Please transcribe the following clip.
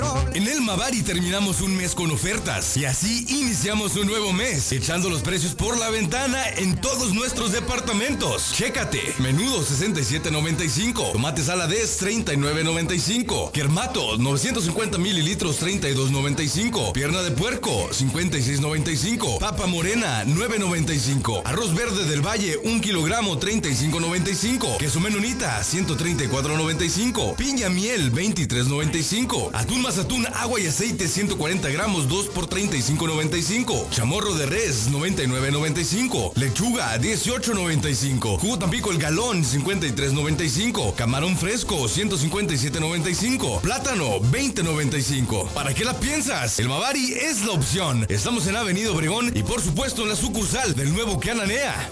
En el Mavari terminamos un mes con ofertas y así iniciamos un nuevo mes, echando los precios por la ventana en todos nuestros departamentos. Chécate, menudo 67.95, tomate saladez 39.95, Kermato 950 mililitros 32.95, pierna de puerco 56.95, papa morena 9.95, arroz verde del Valle 1 kilogramo 35.95, queso menonita 134.95, piña miel 23.95, atún mazatún agua y aceite 140 gramos 2 por 35.95, chamorro de res 99.95, lechuga 18.95, jugo Tampico el galón 53.95, camarón fresco 157.95, plátano 20.95. ¿Para qué la piensas? El Mavari es la opción. Estamos en Avenida Obregón y por supuesto en la sucursal del nuevo Cananea.